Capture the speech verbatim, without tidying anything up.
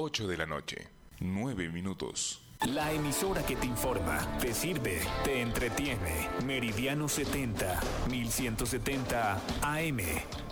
ocho de la noche, nueve minutos. La emisora que te informa, te sirve, te entretiene. Meridiano setenta, mil ciento setenta A M.